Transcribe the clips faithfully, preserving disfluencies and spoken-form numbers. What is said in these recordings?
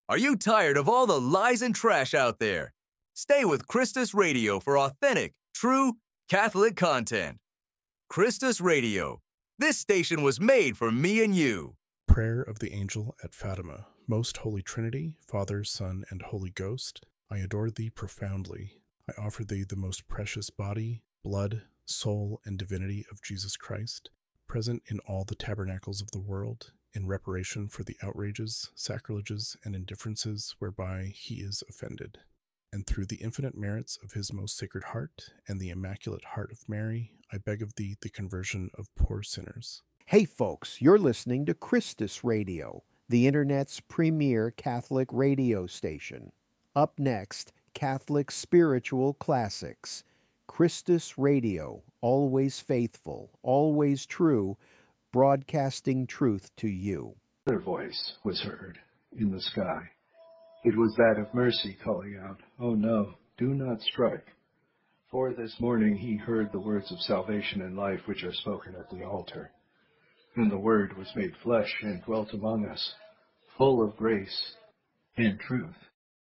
Are you tired of all the lies and trash out there? Stay with Christus Radio for authentic, true, Catholic content. Christus Radio. This station was made for me and you. Prayer of the Angel at Fatima. Most Holy Trinity, Father, Son, and Holy Ghost, I adore thee profoundly. I offer thee the most precious body, blood, soul, and divinity of Jesus Christ, present in all the tabernacles of the world, in reparation for the outrages, sacrileges, and indifferences whereby he is offended. And through the infinite merits of his most sacred heart and the Immaculate Heart of Mary, I beg of thee the conversion of poor sinners. Hey folks, you're listening to Christus Radio, the Internet's premier Catholic radio station. Up next, Catholic Spiritual Classics. Christus Radio, always faithful, always true, broadcasting truth to you. Another voice was heard in the sky. It was that of mercy calling out, "Oh no, do not strike." For this morning he heard the words of salvation and life which are spoken at the altar. And the Word was made flesh and dwelt among us, full of grace and truth.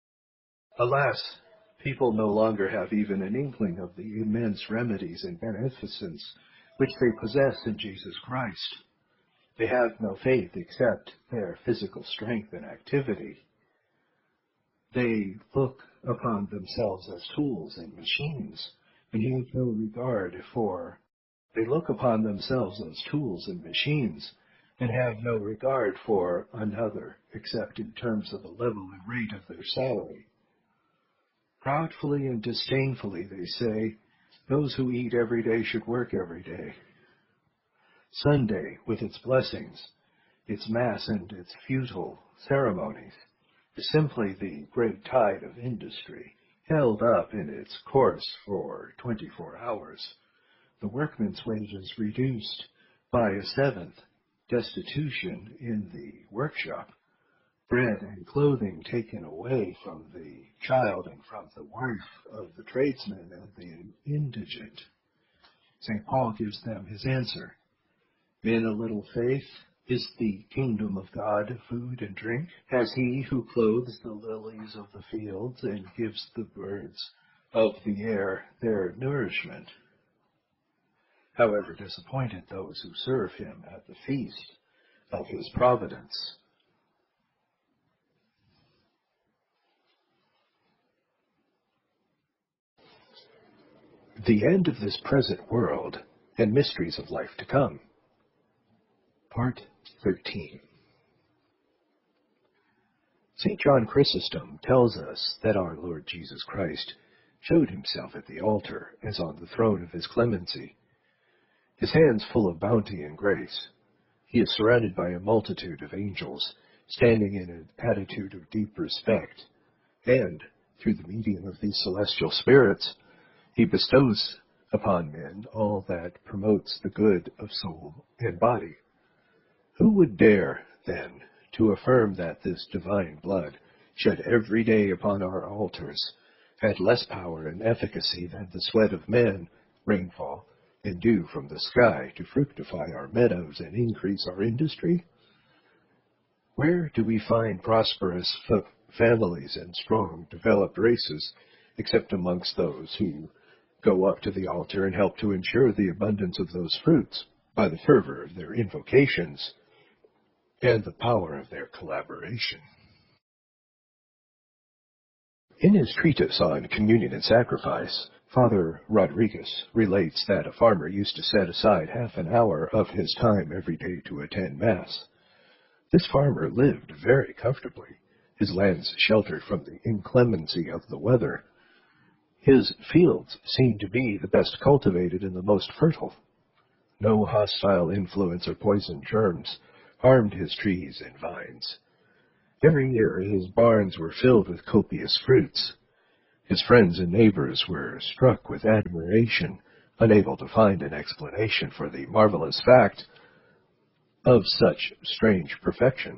Alas, people no longer have even an inkling of the immense remedies and beneficence which they possess in Jesus Christ. They have no faith except their physical strength and activity. They look upon themselves as tools and machines, and have no regard for They look upon themselves as tools and machines, and have no regard for another, except in terms of the level and rate of their salary. Proudly and disdainfully they say, those who eat every day should work every day. Sunday, with its blessings, its Mass and its futile ceremonies, is simply the great tide of industry, held up in its course for twenty-four hours. The workman's wages reduced by a seventh, destitution in the workshop, bread and clothing taken away from the child and from the wife of the tradesman and the indigent. Saint Paul gives them his answer. In a little faith is the kingdom of God food and drink? Has he who clothes the lilies of the fields and gives the birds of the air their nourishment? However disappointed those who serve him at the feast of his providence. The end of this present world and mysteries of life to come. Part thirteen. Saint John Chrysostom tells us that our Lord Jesus Christ showed himself at the altar as on the throne of his clemency, his hands full of bounty and grace. He is surrounded by a multitude of angels, standing in an attitude of deep respect, and, through the medium of these celestial spirits, he bestows upon men all that promotes the good of soul and body. Who would dare, then, to affirm that this divine blood, shed every day upon our altars, had less power and efficacy than the sweat of men, rainfall, and dew from the sky to fructify our meadows and increase our industry? Where do we find prosperous f- families and strong, developed races, except amongst those who go up to the altar and help to ensure the abundance of those fruits by the fervor of their invocations and the power of their collaboration? In his treatise on communion and sacrifice, Father Rodriguez relates that a farmer used to set aside half an hour of his time every day to attend Mass. This farmer lived very comfortably, his lands sheltered from the inclemency of the weather. His fields seemed to be the best cultivated and the most fertile. No hostile influence or poison germs harmed his trees and vines. Every year his barns were filled with copious fruits. His friends and neighbors were struck with admiration, unable to find an explanation for the marvelous fact of such strange perfection.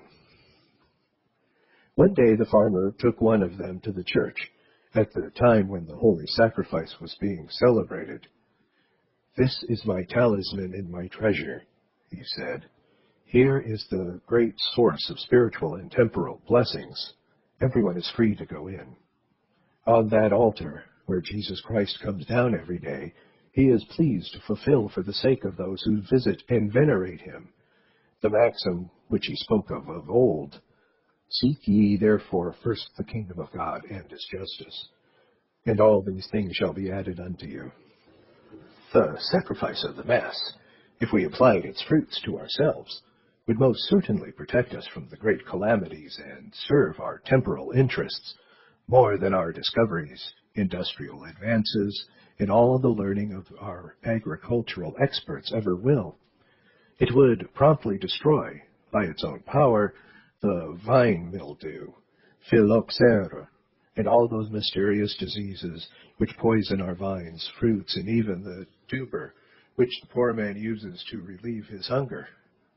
One day the farmer took one of them to the church, at the time when the holy sacrifice was being celebrated. "This is my talisman and my treasure," he said. "Here is the great source of spiritual and temporal blessings, Everyone is free to go in. On that altar, where Jesus Christ comes down every day, he is pleased to fulfill for the sake of those who visit and venerate him the maxim which he spoke of of old: "Seek ye therefore first the kingdom of God and his justice, and all these things shall be added unto you." The sacrifice of the Mass, if we applied its fruits to ourselves, would most certainly protect us from the great calamities and serve our temporal interests more than our discoveries, industrial advances, and all the learning of our agricultural experts ever will. It would promptly destroy, by its own power, the vine mildew, phylloxera, and all those mysterious diseases which poison our vines, fruits, and even the tuber which the poor man uses to relieve his hunger.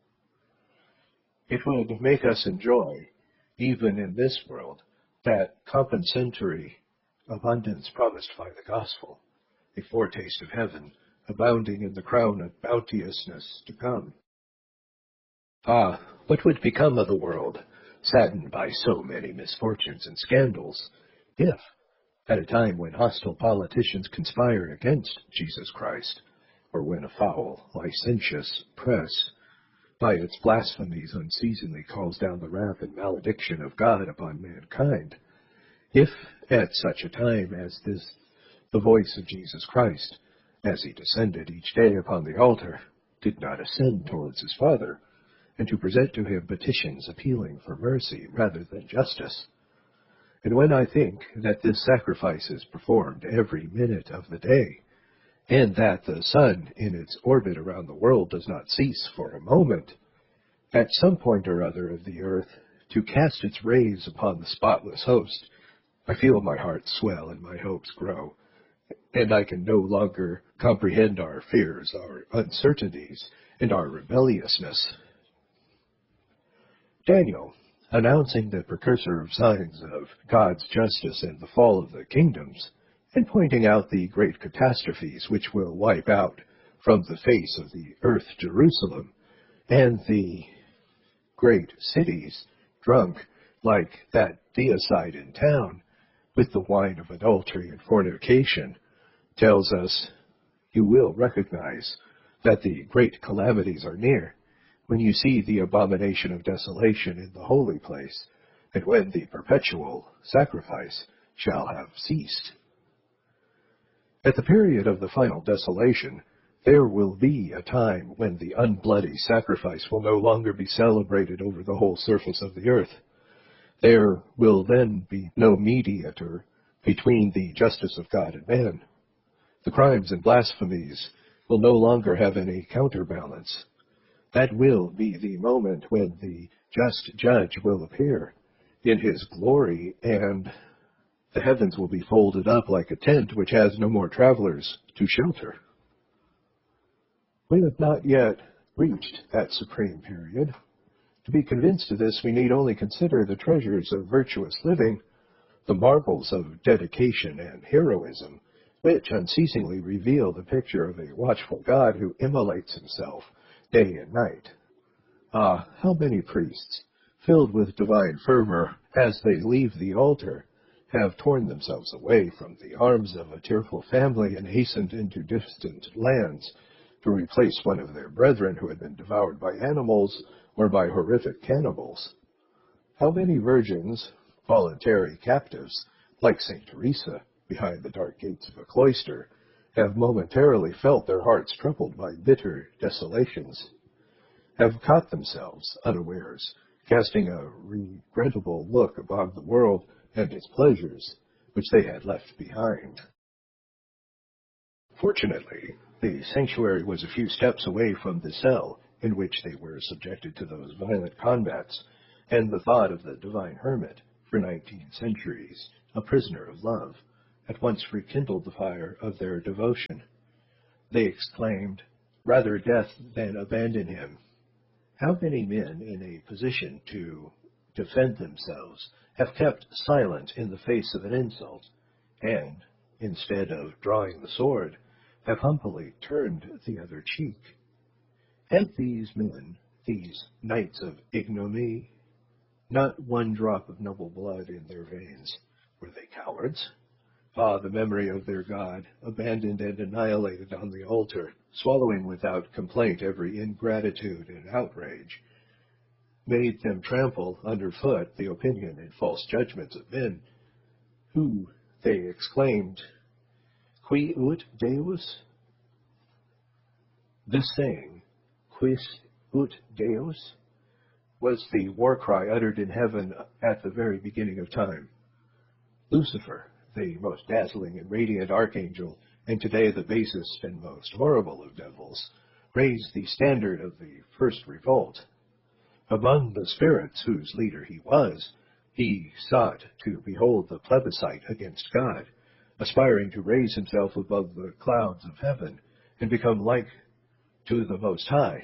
It would make us enjoy, even in this world, that compensatory abundance promised by the gospel, a foretaste of heaven, abounding in the crown of bounteousness to come. Ah, what would become of the world, saddened by so many misfortunes and scandals, if, at a time when hostile politicians conspire against Jesus Christ, or when a foul, licentious press, by its blasphemies unceasingly calls down the wrath and malediction of God upon mankind, if, at such a time as this, the voice of Jesus Christ, as he descended each day upon the altar, did not ascend towards his Father, and to present to him petitions appealing for mercy rather than justice, and when I think that this sacrifice is performed every minute of the day, and that the sun in its orbit around the world does not cease for a moment, at some point or other of the earth, to cast its rays upon the spotless host, I feel my heart swell and my hopes grow, and I can no longer comprehend our fears, our uncertainties, and our rebelliousness. Daniel, announcing the precursor of signs of God's justice and the fall of the kingdoms, and pointing out the great catastrophes which will wipe out from the face of the earth Jerusalem, and the great cities drunk like that deicide in town with the wine of adultery and fornication, tells us, you will recognize that the great calamities are near when you see the abomination of desolation in the holy place, and when the perpetual sacrifice shall have ceased. At the period of the final desolation, there will be a time when the unbloody sacrifice will no longer be celebrated over the whole surface of the earth. There will then be no mediator between the justice of God and man. The crimes and blasphemies will no longer have any counterbalance. That will be the moment when the just judge will appear in his glory, and the heavens will be folded up like a tent which has no more travelers to shelter. We have not yet reached that supreme period. To be convinced of this, we need only consider the treasures of virtuous living, the marvels of dedication and heroism, which unceasingly reveal the picture of a watchful God who immolates himself day and night. Ah, how many priests, filled with divine fervor as they leave the altar, have torn themselves away from the arms of a tearful family and hastened into distant lands to replace one of their brethren who had been devoured by animals or by horrific cannibals. How many virgins, voluntary captives, like Saint Teresa, behind the dark gates of a cloister, have momentarily felt their hearts troubled by bitter desolations, have caught themselves unawares, casting a regrettable look upon the world and its pleasures, which they had left behind. Fortunately, the sanctuary was a few steps away from the cell in which they were subjected to those violent combats, and the thought of the divine hermit, for nineteen centuries, a prisoner of love, at once rekindled the fire of their devotion. They exclaimed, "Rather death than abandon him." How many men in a position to defend themselves have kept silent in the face of an insult, and, instead of drawing the sword, have humbly turned the other cheek? Had these men, these knights of ignominy, Not one drop of noble blood in their veins. Were they cowards? Ah, the memory of their God, abandoned and annihilated on the altar, swallowing without complaint every ingratitude and outrage, made them trample underfoot the opinion and false judgments of men, who, they exclaimed, Qui ut Deus? This saying, Quis ut Deus, was the war cry uttered in heaven at the very beginning of time. Lucifer, the most dazzling and radiant archangel, and today the basest and most horrible of devils, raised the standard of the first revolt. Among the spirits whose leader he was, he sought to behold the plebiscite against God, aspiring to raise himself above the clouds of heaven and become like to the Most High.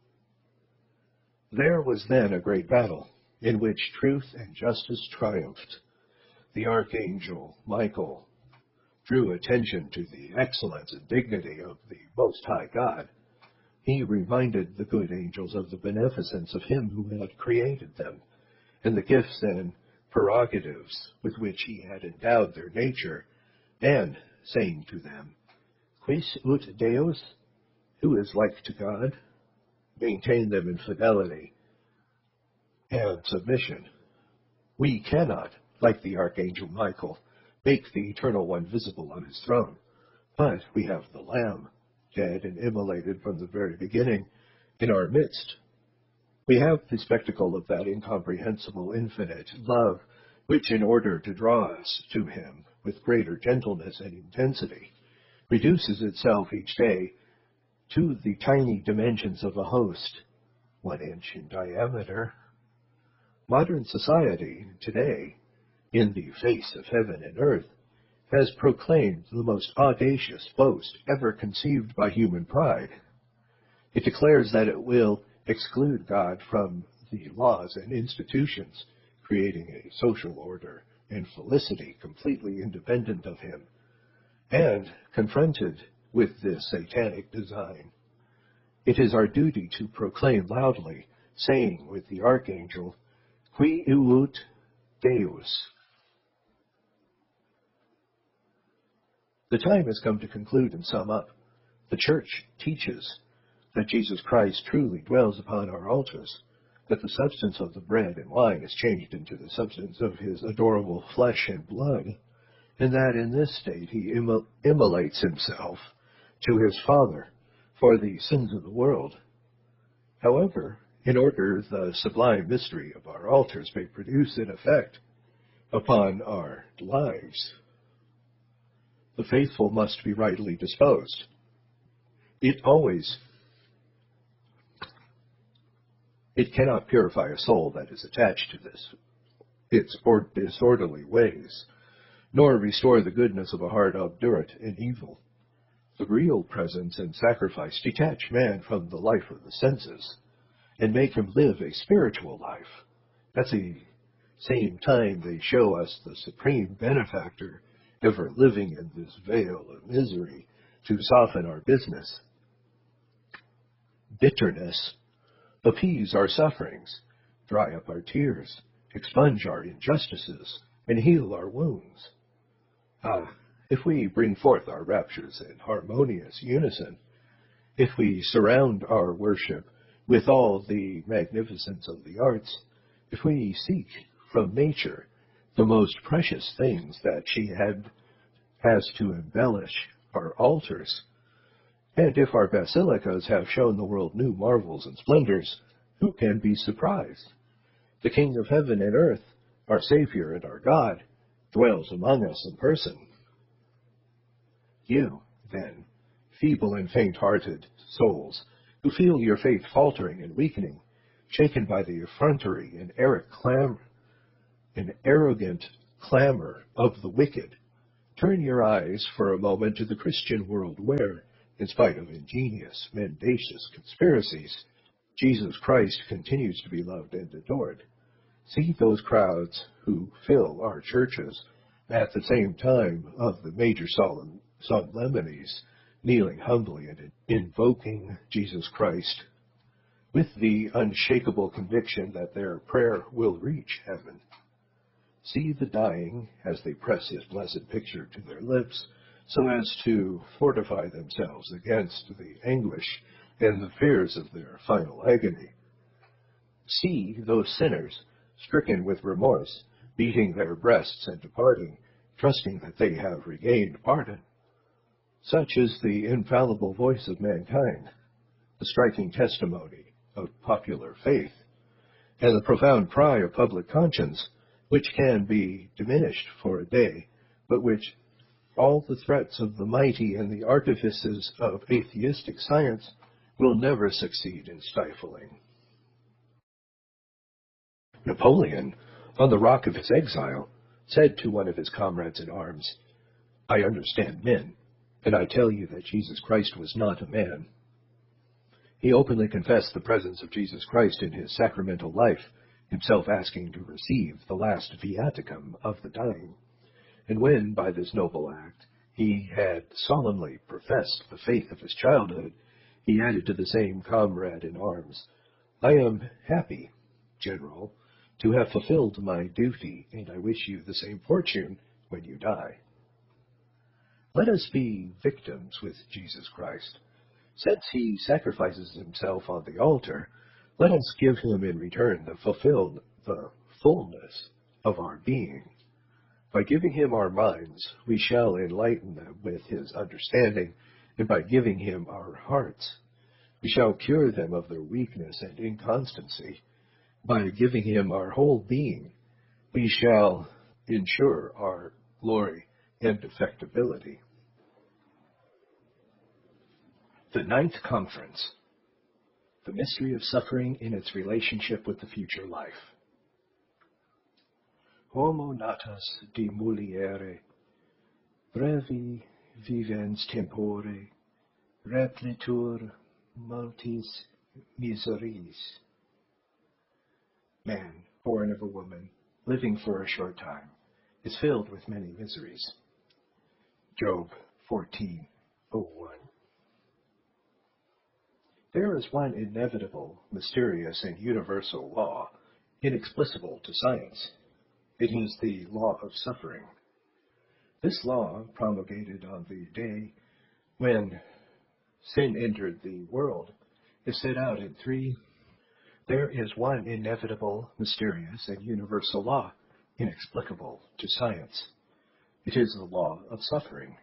There was then a great battle, in which truth and justice triumphed. The archangel Michael drew attention to the excellence and dignity of the Most High God. He reminded the good angels of the beneficence of him who had created them, and the gifts and prerogatives with which he had endowed their nature, and, saying to them, Quis ut Deus, who is like to God, maintain them in fidelity and submission. We cannot, like the archangel Michael, make the Eternal One visible on his throne, but we have the Lamb, dead and immolated from the very beginning, in our midst. We have the spectacle of that incomprehensible infinite love, which, in order to draw us to him with greater gentleness and intensity, reduces itself each day to the tiny dimensions of a host, one inch in diameter. Modern society today, in the face of heaven and earth, has proclaimed the most audacious boast ever conceived by human pride. It declares that it will exclude God from the laws and institutions, creating a social order and felicity completely independent of him. And, confronted with this satanic design, it is our duty to proclaim loudly, saying with the archangel, Qui ut Deus. The time has come to conclude and sum up. The Church teaches that Jesus Christ truly dwells upon our altars, that the substance of the bread and wine is changed into the substance of his adorable flesh and blood, and that in this state he immol- immolates himself to his Father for the sins of the world. However, in order the sublime mystery of our altars may produce an effect upon our lives, the faithful must be rightly disposed. It always, it cannot purify a soul that is attached to this, its or disorderly ways, nor restore the goodness of a heart obdurate in evil. The real presence and sacrifice detach man from the life of the senses, and make him live a spiritual life. At the same time, they show us the supreme benefactor ever living in this vale of misery to soften our business. Bitterness, appease our sufferings, dry up our tears, expunge our injustices, and heal our wounds. Ah, if we bring forth our raptures in harmonious unison, if we surround our worship with all the magnificence of the arts, if we seek from nature the most precious things that she had has to embellish our altars, and if our basilicas have shown the world new marvels and splendors, who can be surprised? The King of heaven and earth, our Savior and our God, dwells among us in person. You, then, feeble and faint-hearted souls, who feel your faith faltering and weakening, shaken by the effrontery and arrogant clamor, an arrogant clamor of the wicked, turn your eyes for a moment to the Christian world where, in spite of ingenious, mendacious conspiracies, Jesus Christ continues to be loved and adored. See those crowds who fill our churches at the same time of the major solemn solemnities, kneeling humbly and invoking Jesus Christ. with the unshakable conviction that their prayer will reach heaven. See the dying as they press his blessed picture to their lips, so as to fortify themselves against the anguish and the fears of their final agony. See those sinners, stricken with remorse, beating their breasts and departing, trusting that they have regained pardon. Such is the infallible voice of mankind, the striking testimony of popular faith, and the profound cry of public conscience, which can be diminished for a day, but which all the threats of the mighty and the artifices of atheistic science will never succeed in stifling. Napoleon, on the rock of his exile, said to one of his comrades in arms, "I understand men, and I tell you that Jesus Christ was not a man." He openly confessed the presence of Jesus Christ in his sacramental life, himself asking to receive the last viaticum of the dying. And when, by this noble act, he had solemnly professed the faith of his childhood, he added to the same comrade in arms, "I am happy, General, to have fulfilled my duty, and I wish you the same fortune when you die." Let us be victims with Jesus Christ. Since he sacrifices himself on the altar, let us give him in return the fulfilled, the fullness of our being. By giving him our minds, we shall enlighten them with his understanding, and by giving him our hearts, we shall cure them of their weakness and inconstancy. By giving him our whole being, we shall ensure our glory and defectibility. The Ninth Conference. The mystery of suffering in its relationship with the future life. Homo natus de muliere, brevi vivens tempore, replitur multis miseris. Man, born of a woman, living for a short time, is filled with many miseries. Job fourteen oh one. There is one inevitable, mysterious, and universal law, inexplicable to science. It is the law of suffering. This law, promulgated on the day when sin entered the world, is set out in three. There is one inevitable, mysterious, and universal law, inexplicable to science. It is the law of suffering.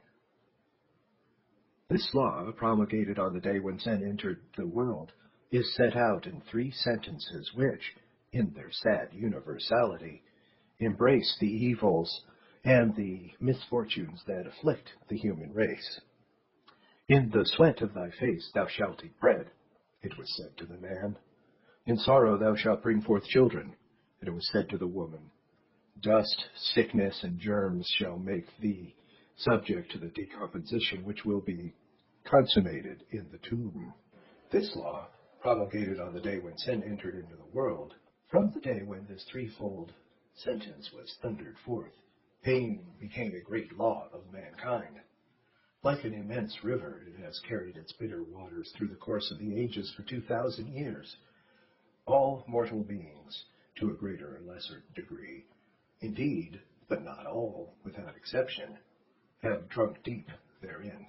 This law, promulgated on the day when sin entered the world, is set out in three sentences which, in their sad universality, embrace the evils and the misfortunes that afflict the human race. In the sweat of thy face thou shalt eat bread, it was said to the man. In sorrow thou shalt bring forth children, and it was said to the woman. Dust, sickness, and germs shall make thee subject to the decomposition which will be consummated in the tomb. This law, promulgated on the day when sin entered into the world, from the day when this threefold sentence was thundered forth, pain became a great law of mankind. Like an immense river, it has carried its bitter waters through the course of the ages for two thousand years. All mortal beings, to a greater or lesser degree, indeed, but not all, without exception, have drunk deep therein.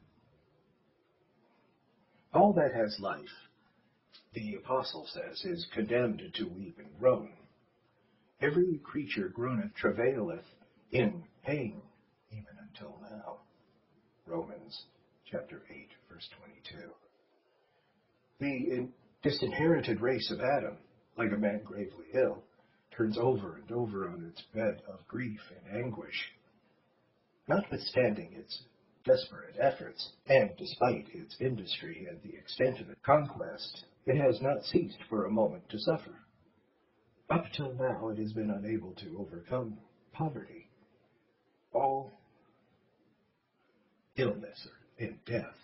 All that has life, the apostle says, is condemned to weep and groan. Every creature groaneth, travaileth in pain, even until now. Romans chapter eight, verse twenty-two. The disinherited race of Adam, like a man gravely ill, turns over and over on its bed of grief and anguish. Notwithstanding its desperate efforts, and despite its industry and the extent of its conquest, it has not ceased for a moment to suffer. Up till now it has been unable to overcome poverty, all illness and death.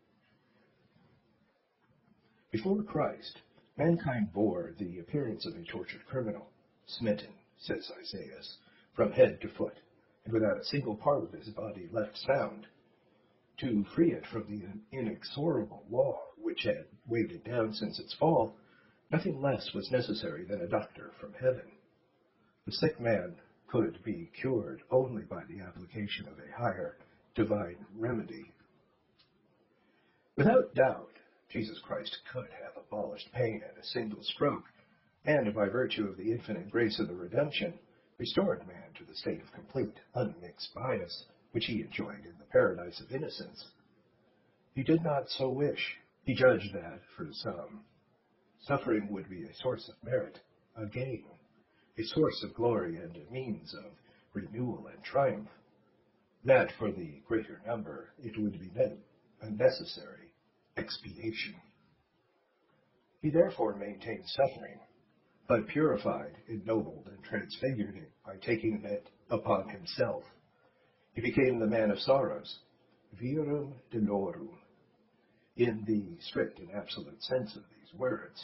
Before Christ, mankind bore the appearance of a tortured criminal, smitten, says Isaiah, from head to foot, and without a single part of his body left sound. To free it from the inexorable law which had weighed it down since its fall, Nothing less was necessary than a doctor from heaven. The sick man could be cured only by the application of a higher divine remedy. Without doubt, Jesus Christ could have abolished pain at a single stroke, and by virtue of the infinite grace of the redemption, restored man to the state of complete, unmixed bias, which he enjoyed in the paradise of innocence. He did not so wish. He judged that, for some, suffering would be a source of merit, a gain, a source of glory and a means of renewal and triumph. That for the greater number it would be a necessary expiation. He therefore maintained suffering, but purified, ennobled, and transfigured it by taking it upon himself. He became the man of sorrows, virum dolorum, in the strict and absolute sense of these words.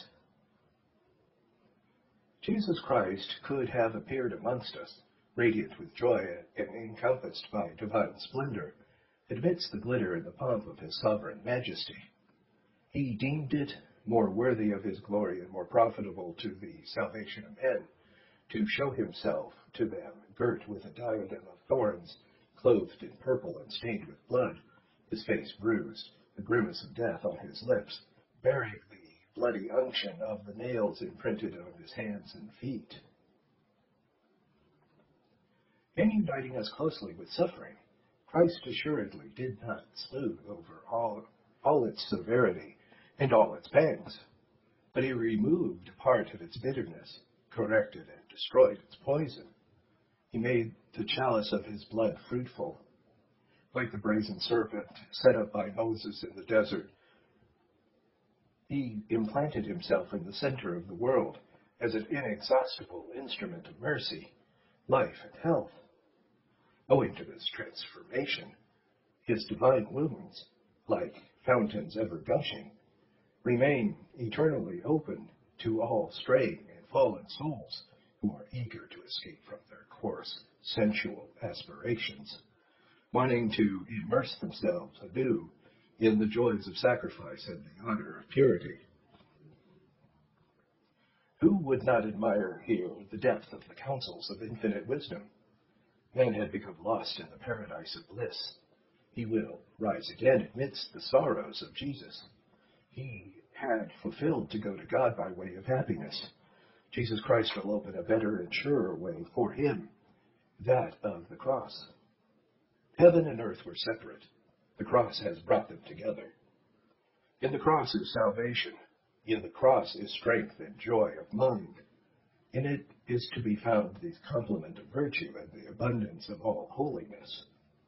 Jesus Christ could have appeared amongst us, radiant with joy and encompassed by divine splendor, amidst the glitter and the pomp of his sovereign majesty. He deemed it more worthy of his glory and more profitable to the salvation of men to show himself to them girt with a diadem of thorns, clothed in purple and stained with blood, his face bruised, the grimace of death on his lips, bearing the bloody unction of the nails imprinted on his hands and feet. In uniting us closely with suffering, Christ assuredly did not smooth over all, all its severity and all its pangs, but he removed part of its bitterness, corrected and destroyed its poison. He made the chalice of his blood fruitful, like the brazen serpent set up by Moses in the desert. He implanted himself in the center of the world as an inexhaustible instrument of mercy, life, and health. Owing to this transformation, his divine wounds, like fountains ever gushing, remain eternally open to all straying and fallen souls who are eager to escape from their coarse, sensual aspirations, wanting to immerse themselves anew in the joys of sacrifice and the honor of purity. Who would not admire here the depth of the counsels of infinite wisdom? Man had become lost in the paradise of bliss. He will rise again amidst the sorrows of Jesus. He had fulfilled to go to God by way of happiness. Jesus Christ will open a better and surer way for him, that of the cross. Heaven and earth were separate. The cross has brought them together. In the cross is salvation. In the cross is strength and joy of mind. In it is to be found the complement of virtue and the abundance of all holiness.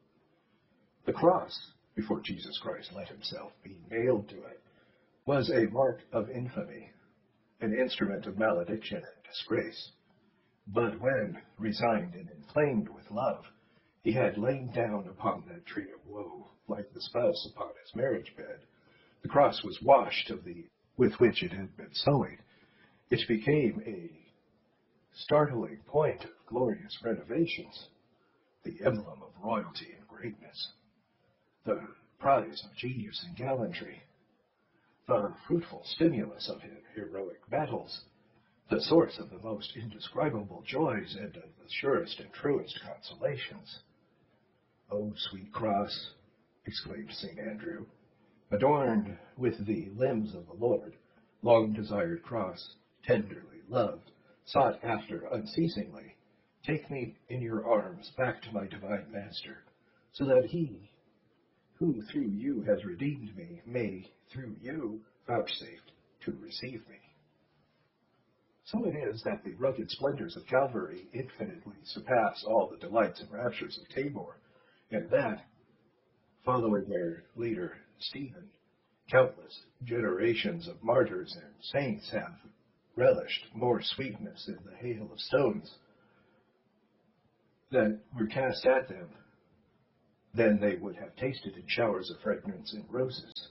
The cross, before Jesus Christ let himself be nailed to it, was a mark of infamy, an instrument of malediction and disgrace. But when, resigned and inflamed with love, he had lain down upon that tree of woe, like the spouse upon his marriage bed, the cross was washed of the with which it had been sullied. It became a startling point of glorious renovations, the emblem of royalty and greatness, the prize of genius and gallantry, the fruitful stimulus of heroic battles, the source of the most indescribable joys and of the surest and truest consolations. "O sweet cross," exclaimed Saint Andrew, "adorned with the limbs of the Lord, long-desired cross, tenderly loved, sought after unceasingly, take me in your arms back to my divine Master, so that he, who through you has redeemed me, may, through you, vouchsafe to receive me." So it is that the rugged splendors of Calvary infinitely surpass all the delights and raptures of Tabor, and that, following their leader Stephen, countless generations of martyrs and saints have relished more sweetness in the hail of stones that were cast at them than they would have tasted in showers of fragrance and roses.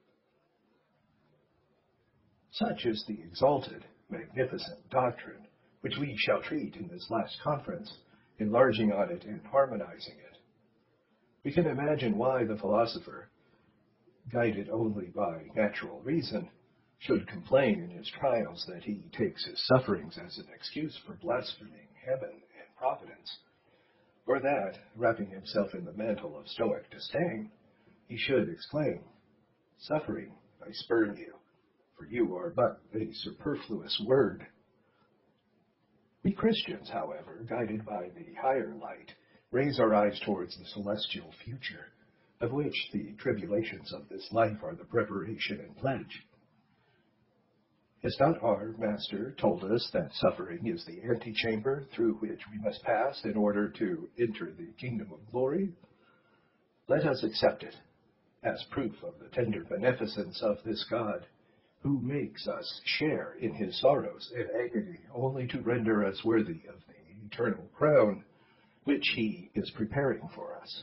Such is the exalted, magnificent doctrine which we shall treat in this last conference, enlarging on it and harmonizing it. We can imagine why the philosopher, guided only by natural reason, should complain in his trials that he takes his sufferings as an excuse for blaspheming heaven and providence, or that, wrapping himself in the mantle of stoic disdain, he should exclaim, "Suffering, I spurn you, for you are but a superfluous word." We Christians, however, guided by the higher light, raise our eyes towards the celestial future, of which the tribulations of this life are the preparation and pledge. Has not our Master told us that suffering is the antechamber through which we must pass in order to enter the kingdom of glory? Let us accept it as proof of the tender beneficence of this God, who makes us share in his sorrows and agony only to render us worthy of the eternal crown which he is preparing for us.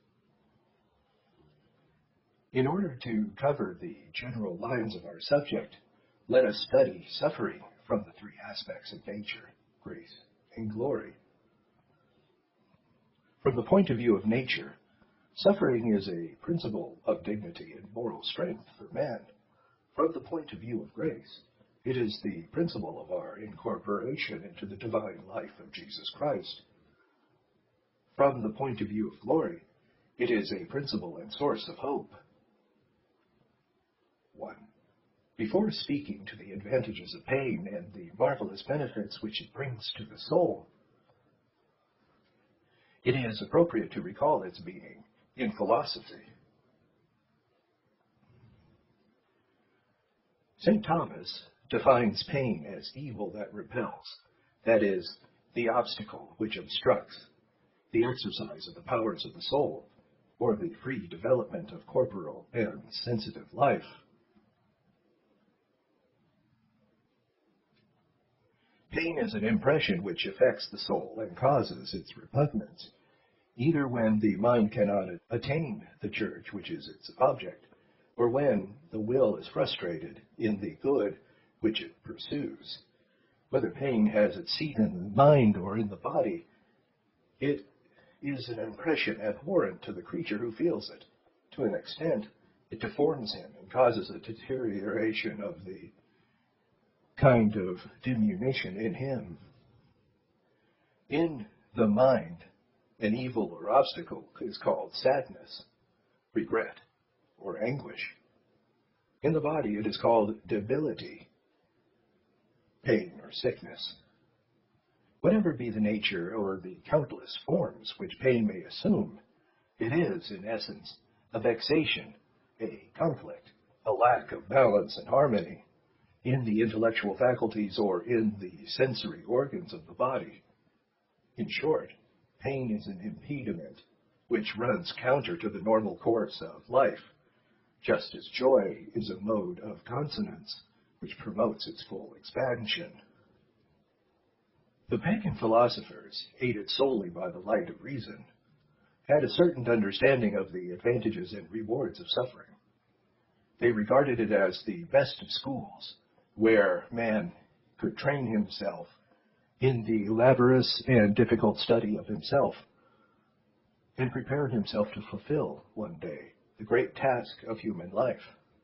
In order to cover the general lines of our subject, let us study suffering from the three aspects of nature, grace, and glory. From the point of view of nature, suffering is a principle of dignity and moral strength for man. From the point of view of grace, it is the principle of our incorporation into the divine life of Jesus Christ. From the point of view of glory, it is a principle and source of hope. one. Before speaking to the advantages of pain and the marvelous benefits which it brings to the soul, it is appropriate to recall its meaning in philosophy. Saint Thomas defines pain as evil that repels, that is, the obstacle which obstructs the exercise of the powers of the soul, or the free development of corporal and sensitive life. Pain is an impression which affects the soul and causes its repugnance, either when the mind cannot attain the church which is its object, or when the will is frustrated in the good which it pursues. Whether pain has its seat in the mind or in the body, it is an impression abhorrent to the creature who feels it. To an extent, it deforms him and causes a deterioration of the kind of diminution in him. In the mind, an evil or obstacle is called sadness, regret, or anguish. In the body, it is called debility, pain, or sickness. Whatever be the nature or the countless forms which pain may assume, it is, in essence, a vexation, a conflict, a lack of balance and harmony in the intellectual faculties or in the sensory organs of the body. In short, pain is an impediment which runs counter to the normal course of life, just as joy is a mode of consonance which promotes its full expansion. The pagan philosophers, aided solely by the light of reason, had a certain understanding of the advantages and rewards of suffering. They regarded it as the best of schools, where man could train himself in the laborious and difficult study of himself, and prepare himself to fulfill, one day, the great task of human life.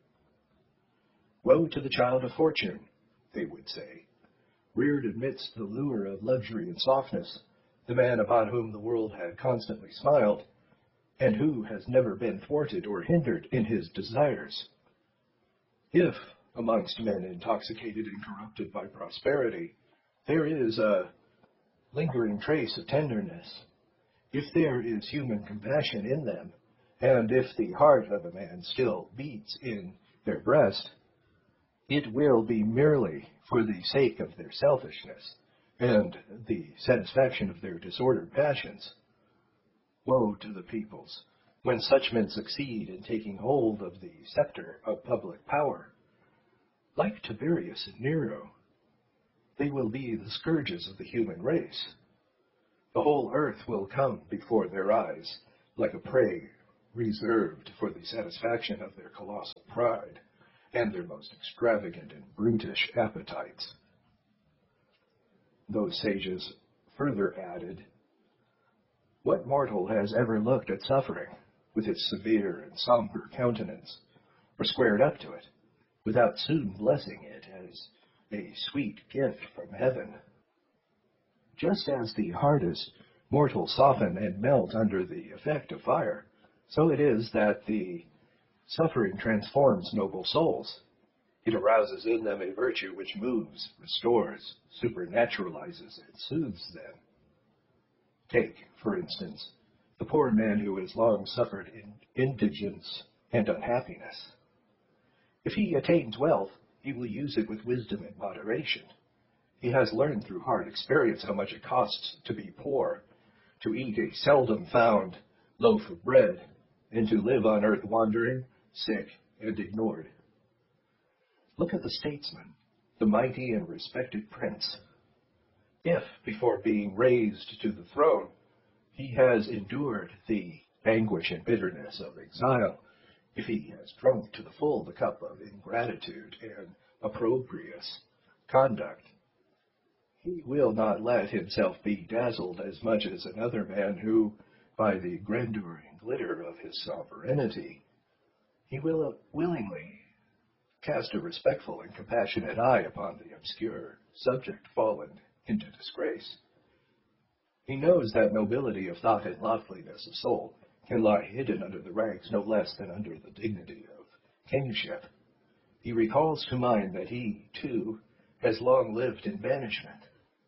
Woe to the child of fortune, they would say, reared amidst the lure of luxury and softness, the man upon whom the world had constantly smiled, and who has never been thwarted or hindered in his desires. If, amongst men intoxicated and corrupted by prosperity, there is a lingering trace of tenderness, if there is human compassion in them, and if the heart of a man still beats in their breast, it will be merely for the sake of their selfishness and the satisfaction of their disordered passions. Woe to the peoples when such men succeed in taking hold of the scepter of public power. Like Tiberius and Nero, they will be the scourges of the human race. The whole earth will come before their eyes like a prey reserved for the satisfaction of their colossal pride and their most extravagant and brutish appetites. Those sages further added, what mortal has ever looked at suffering with its severe and somber countenance, or squared up to it, without soon blessing it as a sweet gift from heaven. Just as the hardest mortals soften and melt under the effect of fire, so it is that the suffering transforms noble souls. It arouses in them a virtue which moves, restores, supernaturalizes, and soothes them. Take, for instance, the poor man who has long suffered in indigence and unhappiness. If he attains wealth, he will use it with wisdom and moderation. He has learned through hard experience how much it costs to be poor, to eat a seldom found loaf of bread, and to live on earth wandering, sick, and ignored. Look at the statesman, the mighty and respected prince. If, before being raised to the throne, he has endured the anguish and bitterness of exile, if he has drunk to the full the cup of ingratitude and opprobrious conduct, he will not let himself be dazzled as much as another man who, by the grandeur and glitter of his sovereignty, he will willingly cast a respectful and compassionate eye upon the obscure subject fallen into disgrace. He knows that nobility of thought and loftiness of soul can lie hidden under the ranks no less than under the dignity of kingship. He recalls to mind that he, too, has long lived in banishment,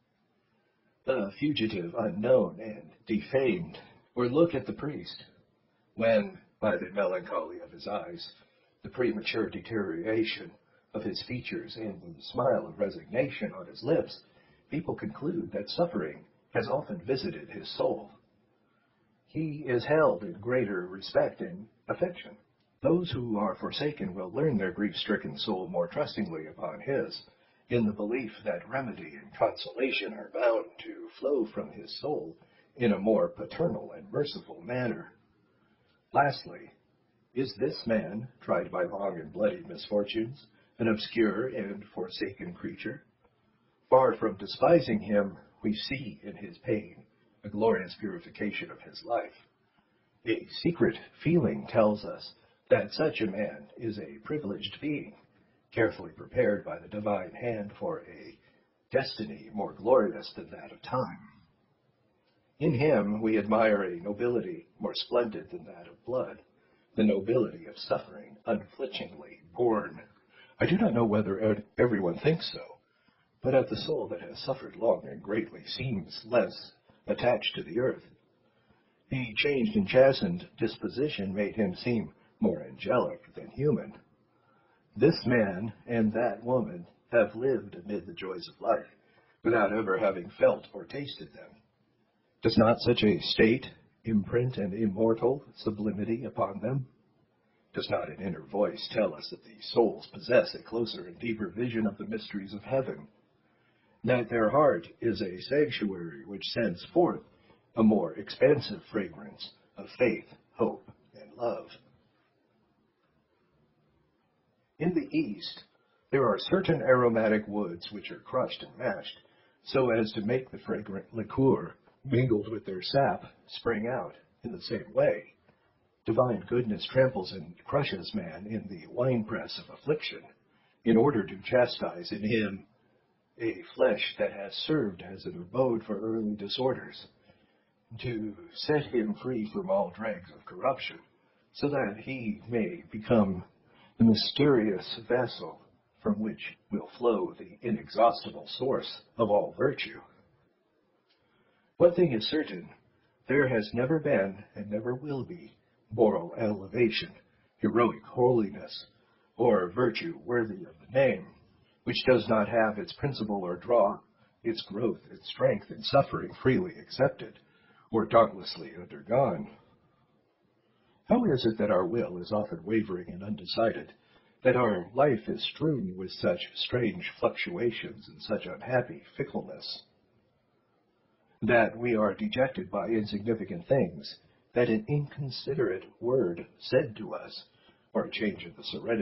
the fugitive unknown and defamed. Or look at the priest, when, by the melancholy of his eyes, the premature deterioration of his features, and the smile of resignation on his lips, people conclude that suffering has often visited his soul. He is held in greater respect and affection. Those who are forsaken will learn their grief-stricken soul more trustingly upon his, in the belief that remedy and consolation are bound to flow from his soul in a more paternal and merciful manner. Lastly, is this man, tried by long and bloody misfortunes, an obscure and forsaken creature? Far from despising him, we see in his pain a glorious purification of his life. A secret feeling tells us that such a man is a privileged being, carefully prepared by the divine hand for a destiny more glorious than that of time. In him we admire a nobility more splendid than that of blood, the nobility of suffering, unflinchingly born. I do not know whether everyone thinks so, but at the soul that has suffered long and greatly seems less attached to the earth. The changed and chastened disposition made him seem more angelic than human. This man and that woman have lived amid the joys of life, without ever having felt or tasted them. Does not such a state imprint an immortal sublimity upon them? Does not an inner voice tell us that these souls possess a closer and deeper vision of the mysteries of heaven, that their heart is a sanctuary which sends forth a more expansive fragrance of faith, hope, and love? In the East, there are certain aromatic woods which are crushed and mashed, so as to make the fragrant liqueur, mingled with their sap, spring out in the same way. Divine goodness tramples and crushes man in the winepress of affliction, in order to chastise in him a flesh that has served as an abode for early disorders, to set him free from all dregs of corruption, so that he may become the mysterious vessel from which will flow the inexhaustible source of all virtue. One thing is certain, there has never been, and never will be, moral elevation, heroic holiness, or virtue worthy of the name, which does not have its principle or draw, its growth, its strength, and suffering freely accepted, or dauntlessly undergone. How is it that our will is often wavering and undecided, that our life is strewn with such strange fluctuations and such unhappy fickleness, that we are dejected by insignificant things, that an inconsiderate word said to us, or a change of the serenity